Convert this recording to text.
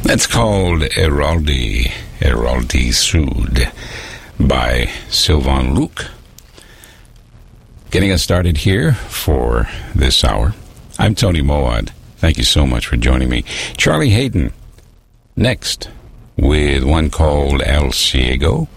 That's called Eraldi Sud by Sylvain Luc. Getting us started here for this hour. I'm Tony Moad. Thank you so much for joining me. Charlie Hayden next with one called El Ciego.